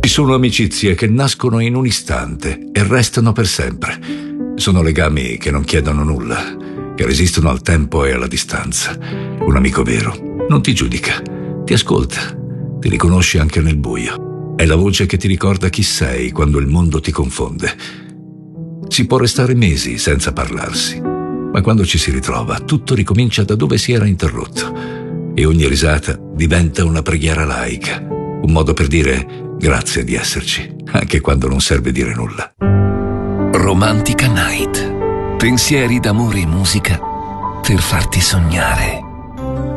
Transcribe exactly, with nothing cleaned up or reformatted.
sono amicizie che nascono in un istante e restano per sempre. Sono legami che non chiedono nulla, che resistono al tempo e alla distanza. Un amico vero non ti giudica, ti ascolta, ti riconosce anche nel buio. È la voce che ti ricorda chi sei quando il mondo ti confonde. Si può restare mesi senza parlarsi, ma quando ci si ritrova, tutto ricomincia da dove si era interrotto. E ogni risata diventa una preghiera laica, un modo per dire grazie di esserci, anche quando non serve dire nulla. Romantica Night. Pensieri d'amore e musica per farti sognare.